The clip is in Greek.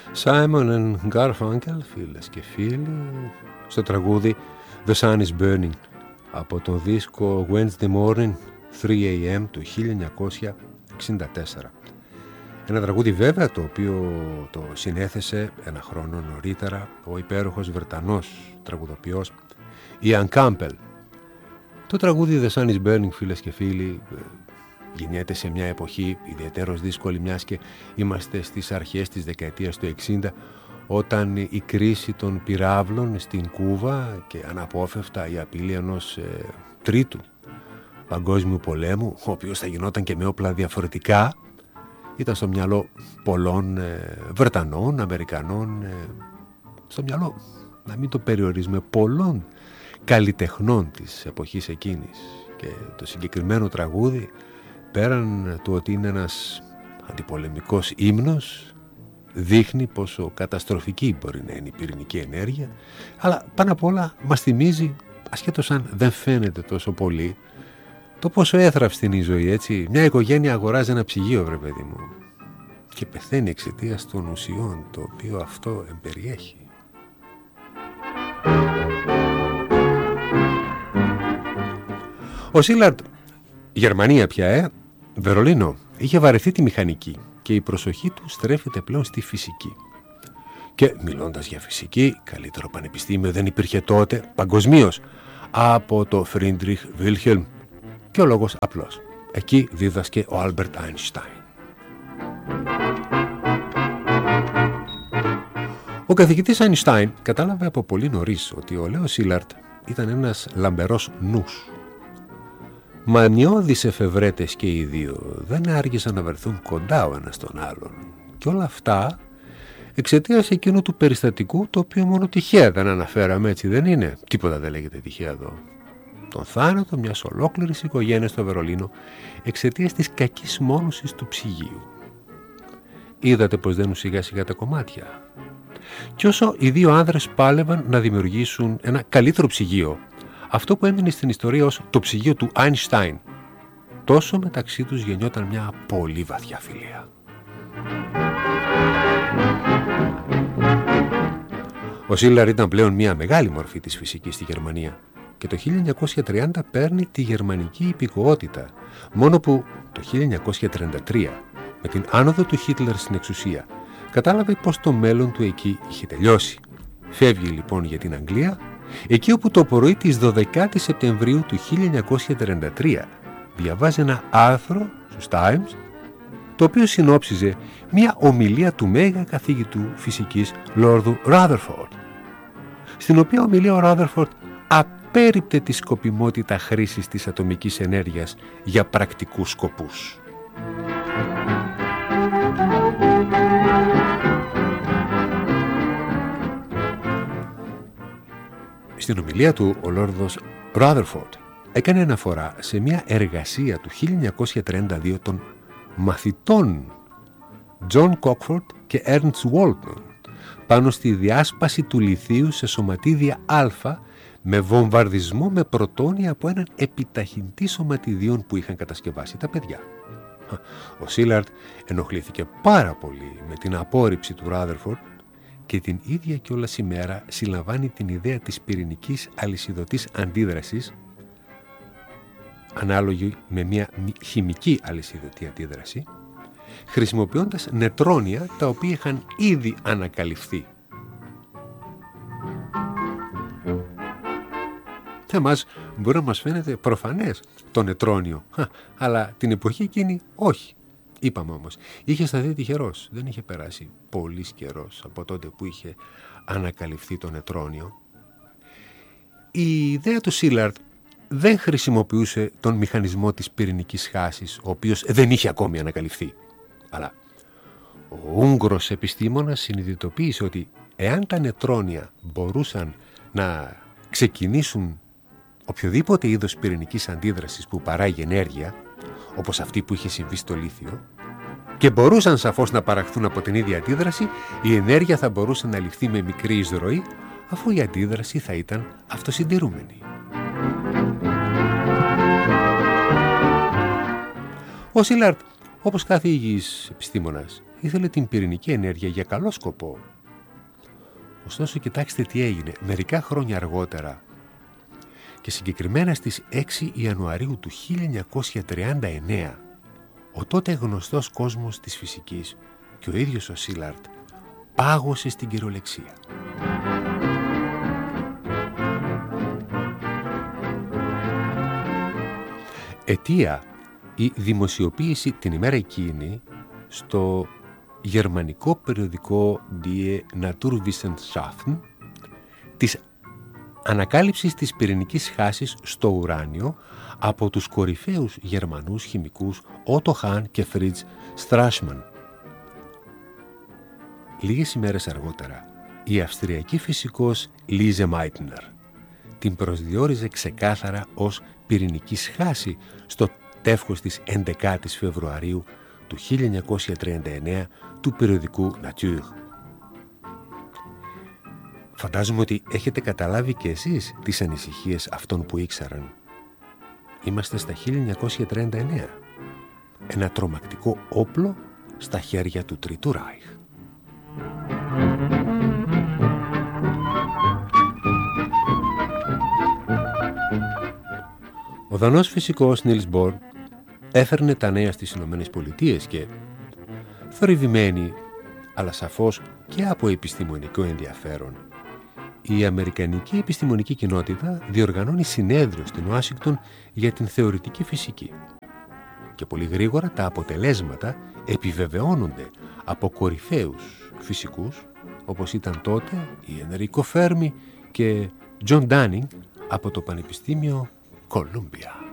Simon and Garfunkel, φίλες και φίλοι, στο τραγούδι The Sun is Burning από το δίσκο Wednesday Morning 3 AM του 1964. Ένα τραγούδι βέβαια το οποίο το συνέθεσε ένα χρόνο νωρίτερα ο υπέροχος Βρετανός τραγουδοποιός Ian Campbell. Το τραγούδι The Sun is Burning, φίλες και φίλοι, γεννιέται σε μια εποχή ιδιαίτερως δύσκολη, μιας και είμαστε στις αρχές της δεκαετίας του 60, όταν η κρίση των πυράβλων στην Κούβα και αναπόφευκτα η απειλή ενός τρίτου παγκόσμιου πολέμου, ο οποίος θα γινόταν και με όπλα διαφορετικά, ήταν στο μυαλό πολλών Βρετανών, Αμερικανών, στο μυαλό, να μην το περιορίζουμε, πολλών καλλιτεχνών της εποχής εκείνης. Και το συγκεκριμένο τραγούδι, πέραν του ότι είναι ένας αντιπολεμικός ύμνος, δείχνει πόσο καταστροφική μπορεί να είναι η πυρηνική ενέργεια, αλλά πάνω απ' όλα μας θυμίζει, ασχέτως αν δεν φαίνεται τόσο πολύ, το πόσο έθραυστη είναι η ζωή, έτσι. Μια οικογένεια αγοράζει ένα ψυγείο, βρε παιδί μου, και πεθαίνει εξαιτίας των ουσιών το οποίο αυτό εμπεριέχει. Ο Σίλαρντ, Γερμανία πια, Βερολίνο, είχε βαρεθεί τη μηχανική και η προσοχή του στρέφεται πλέον στη φυσική. Και μιλώντας για φυσική, καλύτερο πανεπιστήμιο δεν υπήρχε τότε παγκοσμίως από το Φρίντριχ Βίλχελμ. Και ο λόγος απλός. Εκεί δίδασκε ο Άλμπερτ Άινστάιν. Ο καθηγητής Άινστάιν κατάλαβε από πολύ νωρίς ότι ο Λέο Σίλαρντ ήταν ένας λαμπερός νους. Μανιώδεις εφευρέτες και οι δύο, δεν άργησαν να βρεθούν κοντά ο ένας τον άλλον. Και όλα αυτά εξαιτίας εκείνου του περιστατικού, το οποίο μόνο τυχαία δεν αναφέραμε, έτσι δεν είναι? Τίποτα δεν λέγεται τυχαία εδώ. Τον θάνατο μιας ολόκληρης οικογένειας στο Βερολίνο εξαιτίας της κακής μόνωσης του ψυγείου. Είδατε πως δένουν σιγά σιγά τα κομμάτια. Και όσο οι δύο άνδρες πάλευαν να δημιουργήσουν ένα καλύτερο ψυγείο, αυτό που έμεινε στην ιστορία ως το ψυγείο του Άινστάιν, τόσο μεταξύ τους γεννιόταν μια πολύ βαθιά φιλία. Ο Σίλαρντ ήταν πλέον μια μεγάλη μορφή της φυσικής στη Γερμανία και το 1930 παίρνει τη γερμανική υπηκοότητα, μόνο που το 1933, με την άνοδο του Χίτλερ στην εξουσία, κατάλαβε πως το μέλλον του εκεί είχε τελειώσει. Φεύγει λοιπόν για την Αγγλία, εκεί όπου το πρωί της 12ης Σεπτεμβρίου του 1933 διαβάζει ένα άρθρο στους Times, το οποίο συνόψιζε μια ομιλία του μέγα καθηγητού φυσικής Λόρδου Ράδερφορντ, στην οποία ομιλία ο Ράδερφορντ απέρριπτε τη σκοπιμότητα χρήσης της ατομικής ενέργειας για πρακτικούς σκοπούς. Στην ομιλία του, ο Λόρδος Ράδερφορντ έκανε αναφορά σε μια εργασία του 1932 των μαθητών John Cockford και Ernst Walton πάνω στη διάσπαση του λιθίου σε σωματίδια α με βομβαρδισμό με πρωτόνια από έναν επιταχυντή σωματιδίων που είχαν κατασκευάσει τα παιδιά. Ο Σίλαρντ ενοχλήθηκε πάρα πολύ με την απόρριψη του Ράδερφορντ και την ίδια κιόλας ημέρα συλλαμβάνει την ιδέα της πυρηνικής αλυσιδωτής αντίδρασης, ανάλογη με μια χημική αλυσιδωτή αντίδραση, χρησιμοποιώντας νετρόνια τα οποία είχαν ήδη ανακαλυφθεί. Εμάς μπορεί να μας φαίνεται προφανές το νετρόνιο, αλλά την εποχή εκείνη όχι. Είπαμε όμως, είχε σταθεί τυχερός, δεν είχε περάσει πολύς καιρός από τότε που είχε ανακαλυφθεί το νετρόνιο. Η ιδέα του Σίλαρντ δεν χρησιμοποιούσε τον μηχανισμό της πυρηνικής χάσης, ο οποίος δεν είχε ακόμη ανακαλυφθεί. Αλλά ο Ούγγρος επιστήμονας συνειδητοποίησε ότι εάν τα νετρόνια μπορούσαν να ξεκινήσουν οποιοδήποτε είδος πυρηνικής αντίδρασης που παράγει ενέργεια, όπως αυτή που είχε συμβεί στο λίθιο, και μπορούσαν σαφώς να παραχθούν από την ίδια αντίδραση, η ενέργεια θα μπορούσε να ληφθεί με μικρή εισρωή, αφού η αντίδραση θα ήταν αυτοσυντηρούμενη. Ο Σίλαρντ, όπως κάθε υγιής επιστήμονας, ήθελε την πυρηνική ενέργεια για καλό σκοπό. Ωστόσο, κοιτάξτε τι έγινε μερικά χρόνια αργότερα και συγκεκριμένα στις 6 Ιανουαρίου του 1939, ο τότε γνωστός κόσμος της φυσικής και ο ίδιος ο Σίλαρτ πάγωσε στην κυριολεξία. Αιτία η δημοσιοποίηση την ημέρα εκείνη στο γερμανικό περιοδικό Die Naturwissenschaften της ανακάλυψης της πυρηνικής χάσης στο ουράνιο από τους κορυφαίους Γερμανούς χημικούς Ότο Χάν και Φριτς Στράσμαν. Λίγες ημέρες αργότερα, η αυστριακή φυσικός Λίζε Μάιτνερ την προσδιορίζε ξεκάθαρα ως πυρηνική χάση στο τεύχος της 11ης Φεβρουαρίου του 1939 του περιοδικού Nature. Φαντάζομαι ότι έχετε καταλάβει και εσείς τις ανησυχίες αυτών που ήξεραν. Είμαστε στα 1939. Ένα τρομακτικό όπλο στα χέρια του Τρίτου Ράιχ. Ο Δανός φυσικός Νίλς Μπορ έφερνε τα νέα στις Ηνωμένες Πολιτείες και, θορυβημένη αλλά σαφώς και από επιστημονικό ενδιαφέρον, η Αμερικανική επιστημονική κοινότητα διοργανώνει συνέδριο στην Ουάσιγκτον για την θεωρητική φυσική. Και πολύ γρήγορα τα αποτελέσματα επιβεβαιώνονται από κορυφαίους φυσικούς, όπως ήταν τότε η Ενρίκο Φέρμι και Τζον Ντάνινγκ από το Πανεπιστήμιο Κολούμπια.